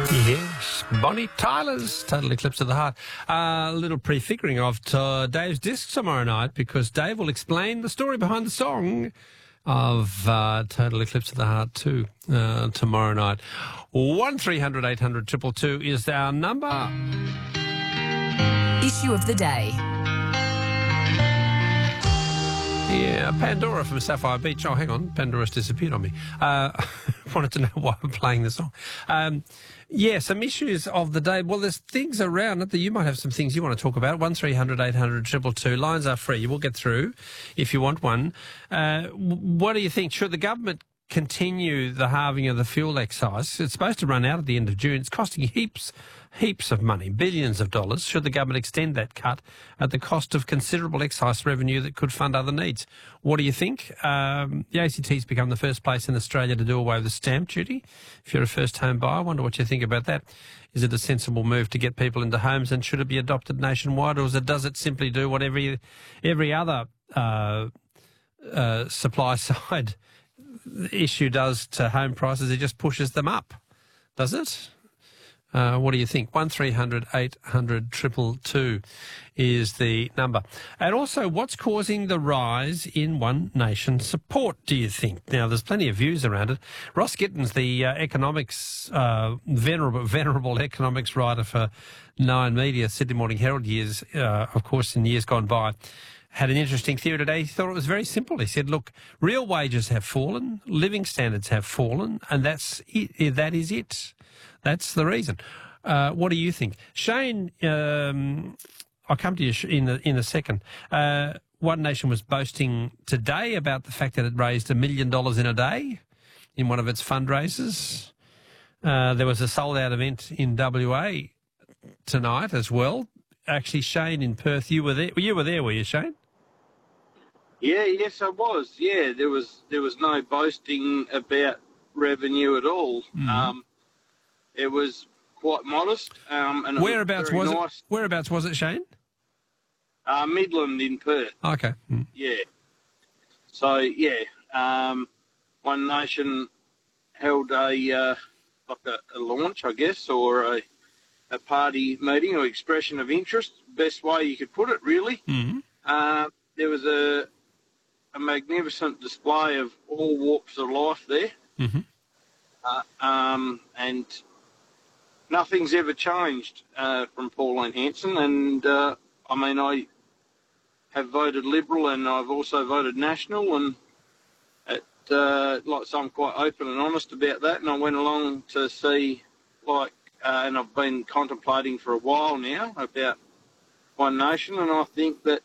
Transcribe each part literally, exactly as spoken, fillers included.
Yes, Bonnie Tyler's Total Eclipse of the Heart. A uh, little prefiguring of uh, Dave's disc tomorrow night, because Dave will explain the story behind the song of uh, Total Eclipse of the Heart too uh, tomorrow night. one three hundred eight hundred two two two is our number. Issue of the day. Yeah, Pandora from Sapphire Beach. Oh, hang on, Pandora's disappeared on me. Uh, wanted to know why I'm playing the song. Um, yeah, some issues of the day. Well, there's things around it that you might have some things you want to talk about. one three hundred eight hundred two two two. Lines are free. You will get through if you want one. Uh, what do you think? Should the government continue the halving of the fuel excise? It's supposed to run out at the end of June. It's costing heaps, heaps of money, billions of dollars. Should the government extend that cut at the cost of considerable excise revenue that could fund other needs? What do you think? Um, the A C T's become the first place in Australia to do away with stamp duty. If you're a first home buyer, I wonder what you think about that. Is it a sensible move to get people into homes, and should it be adopted nationwide, or does it simply do what every, every other uh, uh, supply side issue does to home prices? It just pushes them up, does it? Uh, what do you think? one three hundred eight hundred two two two is the number. And also, what's causing the rise in One Nation support, do you think? Now, there's plenty of views around it. Ross Gittins, the uh, economics, uh, venerable, venerable economics writer for Nine Media, Sydney Morning Herald years, uh, of course, in years gone by, had an interesting theory today. He thought it was very simple. He said, look, real wages have fallen, living standards have fallen, and that's it. That is it. That's the reason. Uh, what do you think? Shane, um, I'll come to you in a, in a second. Uh, One Nation was boasting today about the fact that it raised a million dollars in a day in one of its fundraisers. Uh, there was a sold-out event in W A tonight as well. Actually, Shane, in Perth, you were there. You were there, were you, Shane? Yeah, yes, I was. Yeah, there was there was no boasting about revenue at all. Mm. Um, it was quite modest. Um, and whereabouts it was, was nice. it? Whereabouts was it, Shane? Uh, Midland in Perth. Okay. Mm. Yeah. So yeah, um, One Nation held a uh, like a, a launch, I guess, or a a party meeting or expression of interest. Best way you could put it, really. Mm. Uh, there was a a magnificent display of all walks of life there. Mm-hmm. Uh, um, and nothing's ever changed uh, from Pauline Hanson. And, uh, I mean, I have voted Liberal and I've also voted National, and it, uh, like, so I'm quite open and honest about that. And I went along to see, like, uh, and I've been contemplating for a while now about One Nation, and I think that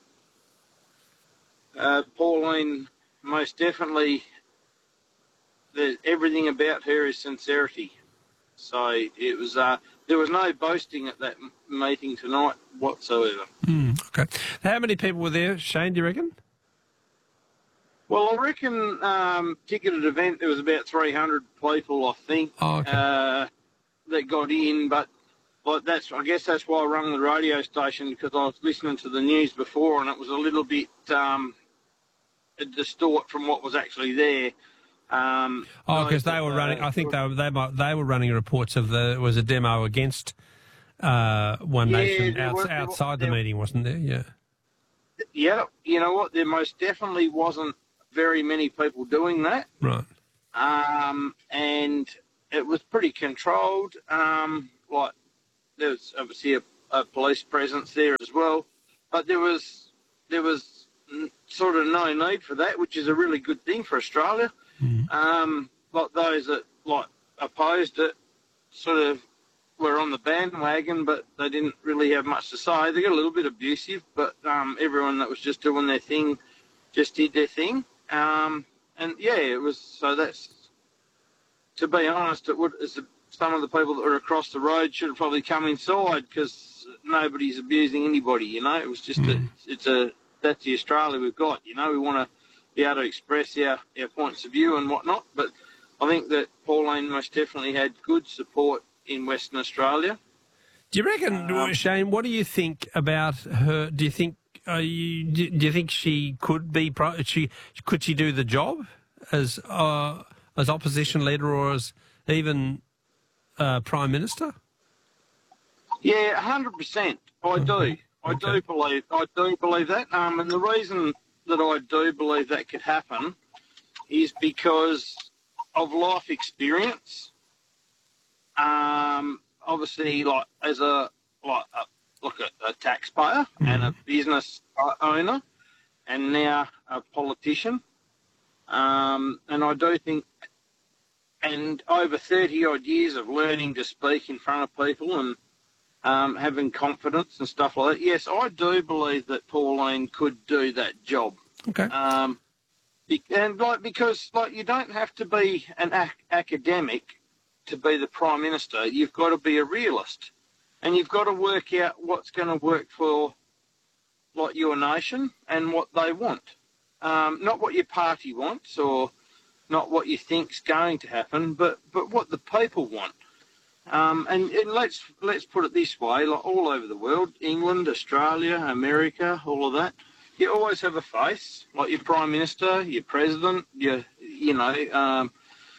Uh, Pauline, most definitely, the, everything about her is sincerity. So it was. Uh, there was no boasting at that m- meeting tonight whatsoever. Mm, okay. How many people were there, Shane, do you reckon? Well, I reckon um, ticketed event, there was about three hundred people, I think, oh, okay. uh, that got in. But like that's, I guess that's why I rang the radio station, because I was listening to the news before, and it was a little bit Um, distort from what was actually there. Um, oh, because they were uh, running. I think they were they might, they were running reports of the it was a demo against uh, One yeah, Nation out, was, outside there, the meeting, wasn't there? Yeah. Yeah, you know what? There most definitely wasn't very many people doing that. Right. Um, and it was pretty controlled. Um, like there was obviously a, a police presence there as well, but there was there was. sort of no need for that, which is a really good thing for Australia. Mm. Um, like those that like opposed it sort of were on the bandwagon, but they didn't really have much to say. They got a little bit abusive, but um, everyone that was just doing their thing just did their thing. Um, and yeah, it was, so that's, to be honest, it would, it's a, some of the people that were across the road should have probably come inside, because nobody's abusing anybody, you know. It was just mm. a, it's a, that's the Australia we've got, you know. We want to be able to express our, our points of view and whatnot. But I think that Pauline most definitely had good support in Western Australia. Do you reckon, um, Shane? What do you think about her? Do you think uh, you, do you think she could be? She could she do the job as uh, as opposition leader, or as even uh, Prime Minister? Yeah, one hundred percent. I do. I Okay. do believe. I do believe that. Um, and the reason that I do believe that could happen is because of life experience. Um, obviously, like as a like a, look at a taxpayer mm-hmm. and a business owner, and now a politician. Um, and I do think, and over thirty odd years of learning to speak in front of people and um, having confidence and stuff like that. Yes, I do believe that Pauline could do that job. Okay. Um, and like because like you don't have to be an ac- academic to be the Prime Minister. You've got to be a realist, and you've got to work out what's going to work for like your nation and what they want. Um, not what your party wants or not what you think's going to happen, but, but what the people want. Um, and, and let's let's put it this way: like all over the world, England, Australia, America, all of that, you always have a face, like your Prime Minister, your President, your you know, um,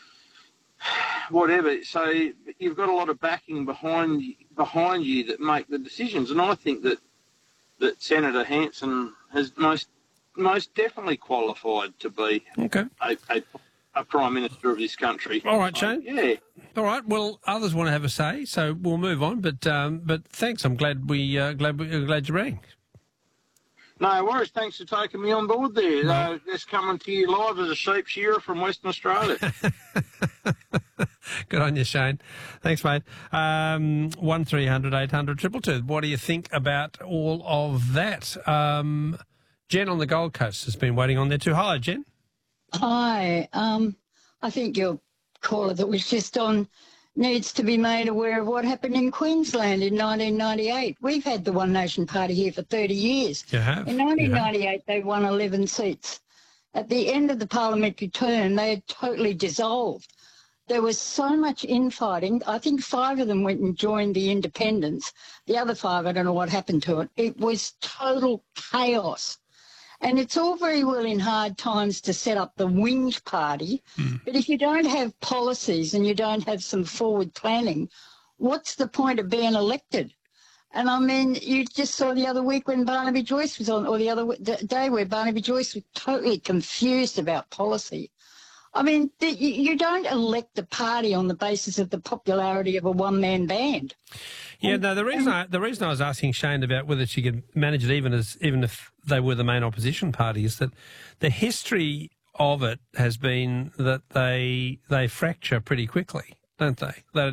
whatever. So you've got a lot of backing behind behind you that make the decisions. And I think that that Senator Hanson has most most definitely qualified to be okay. a, a, a Prime Minister of this country. All right, Shane. Uh, yeah. All right. Well, others want to have a say, so we'll move on. But um, but thanks. I'm glad we uh, glad we, uh, glad you rang. No worries. Thanks for taking me on board there. No. Uh, just coming to you live as a sheep shearer from Western Australia. Good on you, Shane. Thanks, mate. Um, one three hundred eight hundred triple two. What do you think about all of that? Um, Jen on the Gold Coast has been waiting on there too. Hi, Jen. Hi. Um, I think your caller that was just on needs to be made aware of what happened in Queensland in nineteen ninety-eight. We've had the One Nation Party here for thirty years. You have? In nineteen ninety-eight, they won eleven seats. At the end of the parliamentary term, they had totally dissolved. There was so much infighting. I think five of them went and joined the independents. The other five, I don't know what happened to it. It was total chaos. And it's all very well in hard times to set up the whinge party, mm. but if you don't have policies and you don't have some forward planning, what's the point of being elected? And I mean, you just saw the other week when Barnaby Joyce was on, or the other day where Barnaby Joyce was totally confused about policy. I mean, the, you don't elect a party on the basis of the popularity of a one-man band. Yeah, no. The reason I, the reason I was asking Shane about whether she could manage it, even as even if they were the main opposition party, is that the history of it has been that they they fracture pretty quickly, don't they? That,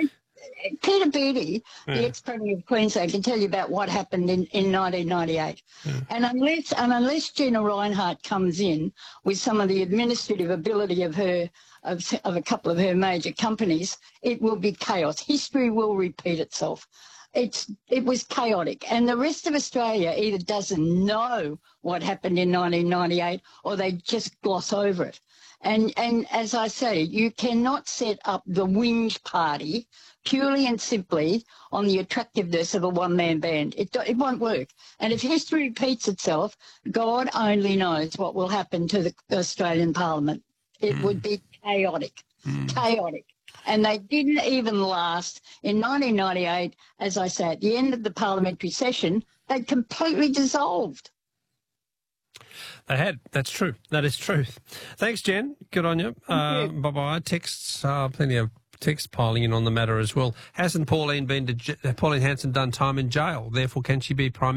Peter Beattie, yeah. the ex-premier of Queensland, can tell you about what happened in, in nineteen ninety-eight. Yeah. And unless and unless Gina Rinehart comes in with some of the administrative ability of her of, of a couple of her major companies, it will be chaos. History will repeat itself. It's it was chaotic, and the rest of Australia either doesn't know what happened in nineteen ninety-eight or they just gloss over it. And and as I say, you cannot set up the whinge party purely and simply on the attractiveness of a one-man band. It it won't work. And if history repeats itself, God only knows what will happen to the Australian Parliament. It mm. would be chaotic, mm. chaotic. And they didn't even last. In nineteen ninety-eight, as I say, at the end of the parliamentary session, they completely dissolved. They had. That's true. That is truth. Thanks, Jen. Good on you. Uh, you. Bye-bye. Texts, uh, plenty of texts piling in on the matter as well. Hasn't Pauline been to, Pauline Hanson done time in jail? Therefore, can she be Prime Minister?